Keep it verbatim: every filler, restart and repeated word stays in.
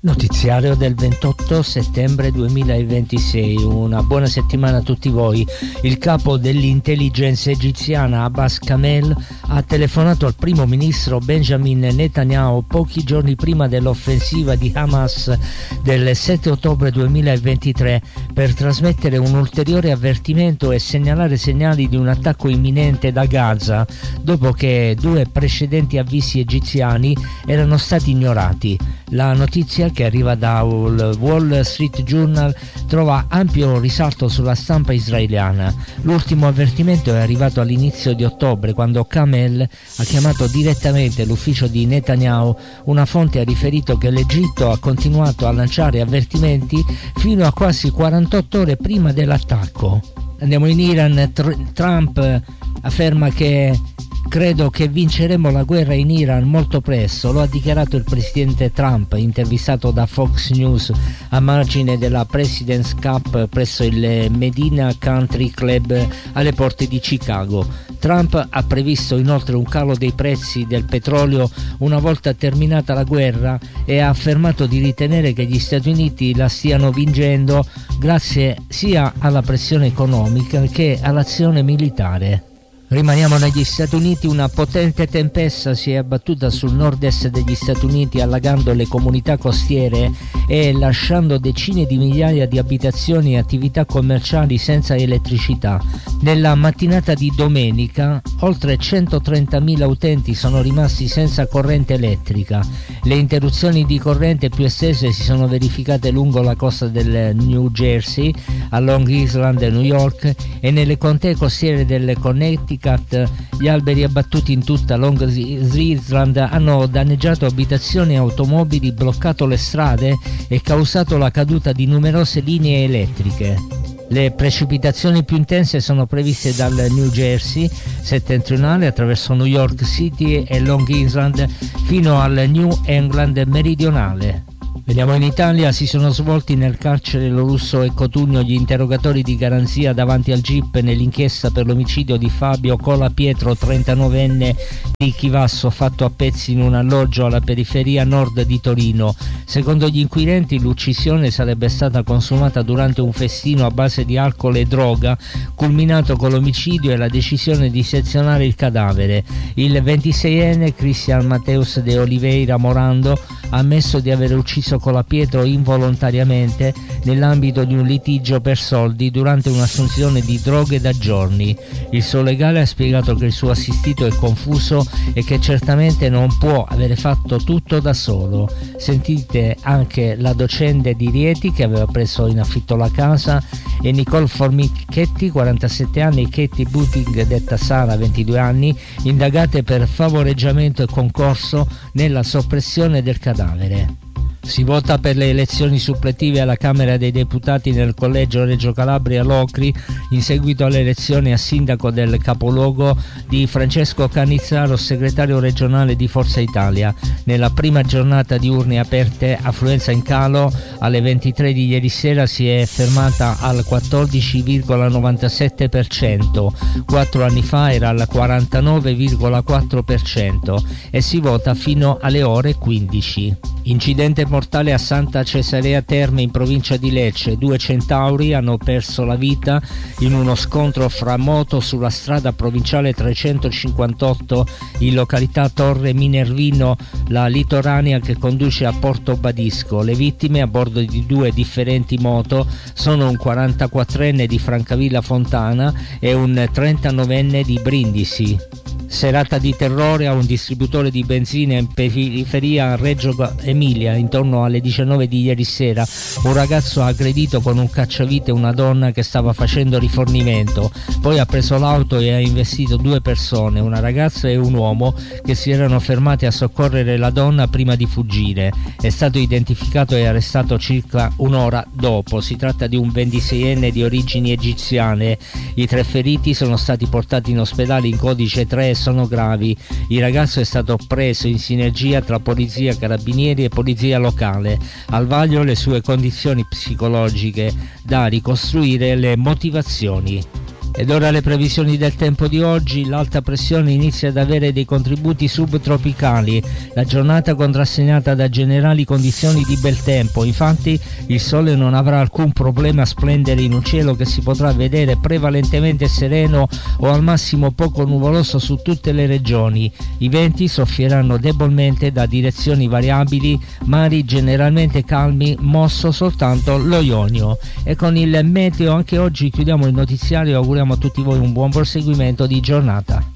Notiziario del ventotto settembre duemilaventisei. Una buona settimana a tutti voi. Il capo dell'intelligence egiziana Abbas Kamel ha telefonato al primo ministro Benjamin Netanyahu pochi giorni prima dell'offensiva di Hamas del sette ottobre duemilaventitré per trasmettere un ulteriore avvertimento e segnalare segnali di un attacco imminente da Gaza, dopo che due precedenti avvisi egiziani erano stati ignorati. La notizia, che arriva da Wall Street Journal, trova ampio risalto sulla stampa israeliana. L'ultimo avvertimento è arrivato all'inizio di ottobre, quando Kamel ha chiamato direttamente l'ufficio di Netanyahu. Una fonte ha riferito che l'Egitto ha continuato a lanciare avvertimenti fino a quasi quarantotto ore prima dell'attacco. Andiamo in Iran. Tr- Trump afferma che credo che vinceremo la guerra in Iran molto presto. Lo ha dichiarato il presidente Trump, intervistato da Fox News a margine della President's Cup presso il Medina Country Club alle porte di Chicago. Trump ha previsto inoltre un calo dei prezzi del petrolio una volta terminata la guerra e ha affermato di ritenere che gli Stati Uniti la stiano vincendo grazie sia alla pressione economica che all'azione militare. Rimaniamo negli Stati Uniti. Una potente tempesta si è abbattuta sul nord-est degli Stati Uniti, allagando le comunità costiere e lasciando decine di migliaia di abitazioni e attività commerciali senza elettricità. Nella mattinata di domenica oltre centotrentamila utenti sono rimasti senza corrente elettrica. Le interruzioni di corrente più estese si sono verificate lungo la costa del New Jersey, a Long Island, New York, e nelle contee costiere del Connecticut. Gli alberi abbattuti in tutta Long Island hanno danneggiato abitazioni e automobili, bloccato le strade e causato la caduta di numerose linee elettriche. Le precipitazioni più intense sono previste dal New Jersey settentrionale attraverso New York City e Long Island fino al New England meridionale. Veniamo in Italia. Si sono svolti nel carcere Lorusso e Cotugno gli interrogatori di garanzia davanti al G I P nell'inchiesta per l'omicidio di Fabio Colapietro, trentanovenne di Chivasso, fatto a pezzi in un alloggio alla periferia nord di Torino. Secondo gli inquirenti, l'uccisione sarebbe stata consumata durante un festino a base di alcol e droga, culminato con l'omicidio e la decisione di sezionare il cadavere. Il ventiseienne Cristian Mateus de Oliveira Morando ha ammesso di aver ucciso Colapietro involontariamente nell'ambito di un litigio per soldi durante un'assunzione di droghe da giorni. Il suo legale ha spiegato che il suo assistito è confuso e che certamente non può avere fatto tutto da solo. Sentite anche la docente di Rieti, che aveva preso in affitto la casa, e Nicole Formichetti, quarantasette anni, e Katie Booting, detta Sara, ventidue anni, indagate per favoreggiamento e concorso nella soppressione del cadavere. Si vota per le elezioni suppletive alla Camera dei Deputati nel collegio Reggio Calabria Locri in seguito alle elezioni a sindaco del capoluogo di Francesco Cannizzaro, segretario regionale di Forza Italia. Nella prima giornata di urne aperte, affluenza in calo. Alle ventitré di ieri sera si è fermata al quattordici virgola novantasette per cento, quattro anni fa era al quarantanove virgola quattro per cento, e si vota fino alle ore quindici. Incidente mortale a Santa Cesarea Terme in provincia di Lecce. Due centauri hanno perso la vita in uno scontro fra moto sulla strada provinciale trecentocinquantotto in località Torre Minervino, la litoranea che conduce a Porto Badisco. Le vittime, a bordo di due differenti moto, sono un quarantaquattrenne di Francavilla Fontana e un trentanovenne di Brindisi. Serata di terrore a un distributore di benzina in periferia a Reggio Emilia. Intorno alle diciannove di ieri sera un ragazzo ha aggredito con un cacciavite una donna che stava facendo rifornimento, poi ha preso l'auto e ha investito due persone, una ragazza e un uomo, che si erano fermati a soccorrere la donna prima di fuggire. È stato identificato e arrestato circa un'ora dopo. Si tratta di un ventiseienne di origini egiziane. I tre feriti sono stati portati in ospedale in codice tre e sono gravi. Il ragazzo è stato preso in sinergia tra polizia, carabinieri e polizia locale. Al vaglio le sue condizioni psicologiche, da ricostruire le motivazioni. Ed ora le previsioni del tempo di oggi. L'alta pressione inizia ad avere dei contributi subtropicali. La giornata contrassegnata da generali condizioni di bel tempo. Infatti il sole non avrà alcun problema a splendere in un cielo che si potrà vedere prevalentemente sereno o al massimo poco nuvoloso su tutte le regioni. I venti soffieranno debolmente da direzioni variabili, mari generalmente calmi, mosso soltanto lo Ionio. E con il meteo anche oggi chiudiamo il notiziario e auguriamo a tutti voi un buon proseguimento di giornata.